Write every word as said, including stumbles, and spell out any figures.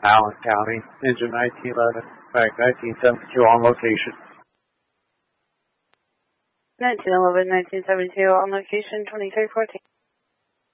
Allen County, engine nineteen eleven, back nineteen seventy-two on location. nineteen eleven, nineteen seventy-two on location, twenty-three fourteen.